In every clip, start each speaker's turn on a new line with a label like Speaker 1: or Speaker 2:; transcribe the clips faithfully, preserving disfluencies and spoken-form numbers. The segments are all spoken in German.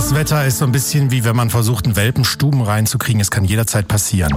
Speaker 1: Das Wetter ist so ein bisschen wie wenn man versucht, einen Welpen Stuben reinzukriegen. Es kann jederzeit passieren.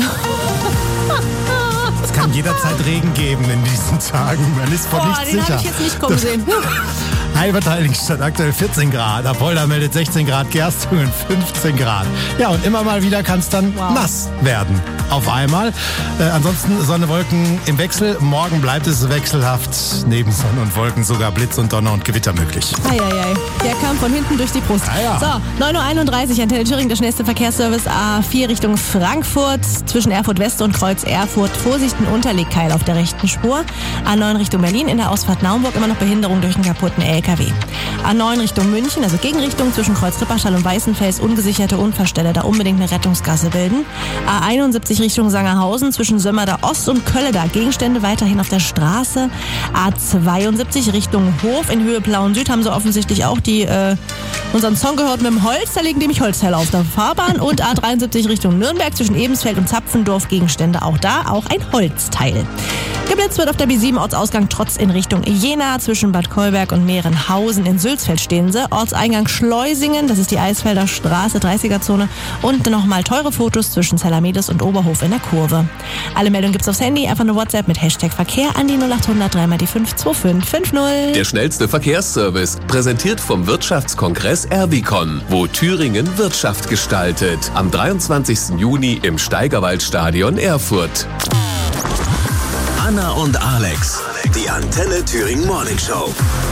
Speaker 1: Es kann jederzeit Regen geben in diesen Tagen. Man ist vor
Speaker 2: Boah,
Speaker 1: nichts
Speaker 2: den
Speaker 1: sicher.
Speaker 2: habe ich jetzt nicht kommen sehen.
Speaker 1: Halbertal Heiligenstadt aktuell vierzehn Grad. Apolda meldet sechzehn Grad, Gerstungen fünfzehn Grad. Ja, und immer mal wieder kann es dann
Speaker 2: Wow.
Speaker 1: nass werden. Auf einmal. Äh, ansonsten Sonne, Wolken im Wechsel. Morgen bleibt es wechselhaft. Neben Sonne und Wolken sogar Blitz und Donner und Gewitter möglich.
Speaker 2: Eieiei, der kam von hinten durch die Brust.
Speaker 1: Ah ja.
Speaker 2: So, neun Uhr einunddreißig, Antenne Thüringen, der schnellste Verkehrsservice A vier Richtung Frankfurt. Zwischen Erfurt West und Kreuz Erfurt. Vorsicht, ein Unterlegkeil auf der rechten Spur. A neun Richtung Berlin, in der Ausfahrt Naumburg immer noch Behinderung durch einen kaputten L K W. A neun Richtung München, also Gegenrichtung zwischen Kreuz Ripperstall und Weißenfels, ungesicherte Unfallstelle, da unbedingt eine Rettungsgasse bilden. A einundsiebzig Richtung Sangerhausen, zwischen Sömmerda Ost und Kölleda, Gegenstände weiterhin auf der Straße. A zweiundsiebzig Richtung Hof in Höhe Plauen Süd, haben sie offensichtlich auch die äh, unseren Song gehört mit dem Holz, da liegen nämlich Holzteile auf der Fahrbahn. Und A dreiundsiebzig Richtung Nürnberg, zwischen Ebensfeld und Zapfendorf, Gegenstände auch da, auch ein Holzteil. Geblitzt wird auf der B sieben Ortsausgang Trotz in Richtung Jena, zwischen Bad Kolberg und Mehrenhausen. In Sülzfeld stehen sie. Ortseingang Schleusingen, das ist die Eisfelder Straße, dreißiger-Zone. Und nochmal teure Fotos zwischen Zellamides und Oberhof in der Kurve. Alle Meldungen gibt's aufs Handy, einfach eine WhatsApp mit Hashtag Verkehr an die null acht hundert drei mal die fünf zwei fünf fünf null.
Speaker 3: Der schnellste Verkehrsservice, präsentiert vom Wirtschaftskongress Erbicon, wo Thüringen Wirtschaft gestaltet. Am dreiundzwanzigsten Juni im Steigerwaldstadion Erfurt.
Speaker 4: Anna und Alex, die Antenne Thüringen Morning Show.